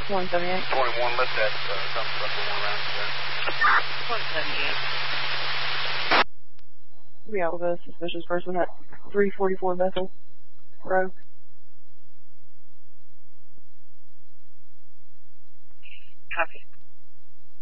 178. 21, let that come up for 1 round there. 178. We out with a suspicious person at 344 Bethel Road. Copy.